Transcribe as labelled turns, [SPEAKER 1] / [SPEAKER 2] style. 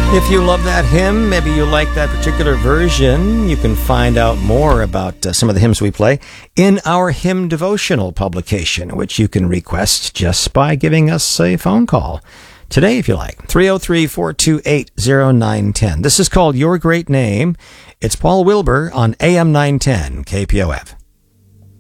[SPEAKER 1] If you love that hymn, maybe you like that particular version, you can find out more about some of the hymns we play in our hymn devotional publication, which you can request just by giving us a phone call. Today, if you like, 303-428-0910. This is called Your Great Name. It's Paul Wilbur on AM 910 KPOF.